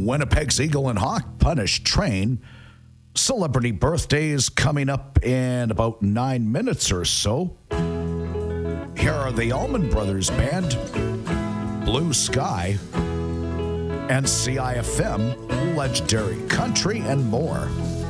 Winnipeg's Eagle and Hawk punished Train. Celebrity birthdays coming up in about 9 minutes or so. Here are the Allman Brothers Band, Blue Sky, and CIFM, Legendary Country, and more.